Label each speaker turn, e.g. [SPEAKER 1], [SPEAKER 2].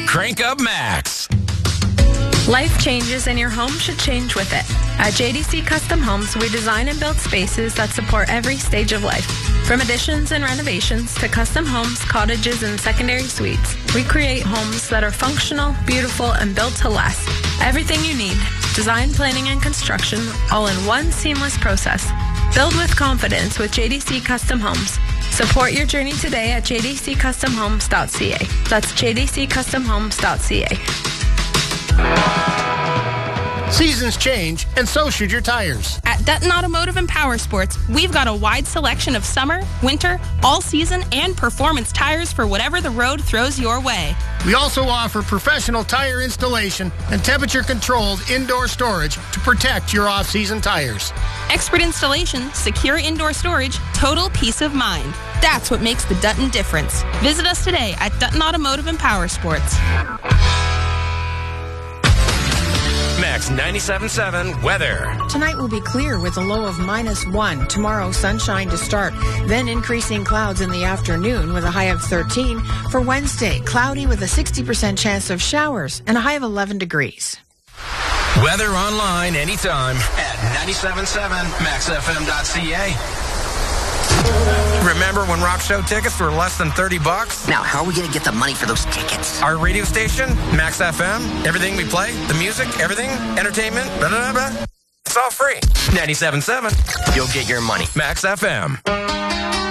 [SPEAKER 1] Crank Up Max.
[SPEAKER 2] Life changes and your home should change with it. At JDC Custom Homes, we design and build spaces that support every stage of life. From additions and renovations to custom homes, cottages, and secondary suites, we create homes that are functional, beautiful, and built to last. Everything you need, design, planning, and construction, all in one seamless process. Build with confidence with JDC Custom Homes. Support your journey today at jdccustomhomes.ca. That's jdccustomhomes.ca.
[SPEAKER 3] Seasons change, and so should your tires.
[SPEAKER 4] At Dutton Automotive and Power Sports, we've got a wide selection of summer, winter, all-season, and performance tires for whatever the road throws your way.
[SPEAKER 3] We also offer professional tire installation and temperature-controlled indoor storage to protect your off-season tires.
[SPEAKER 4] Expert installation, secure indoor storage, total peace of mind. That's what makes the Dutton difference. Visit us today at Dutton Automotive and Power Sports.
[SPEAKER 1] Max 97.7 weather.
[SPEAKER 5] Tonight will be clear with a low of -1. Tomorrow, sunshine to start. Then increasing clouds in the afternoon with a high of 13. For Wednesday, cloudy with a 60% chance of showers and a high of 11 degrees.
[SPEAKER 1] Weather online anytime at 97.7maxfm.ca. Remember when rock show tickets were less than $30?
[SPEAKER 6] Now, how are we going to get the money for those tickets?
[SPEAKER 1] Our radio station, Max FM, everything we play, the music, everything, entertainment, blah, blah, blah, blah. It's all free. 97.7. You'll get your money. Max FM.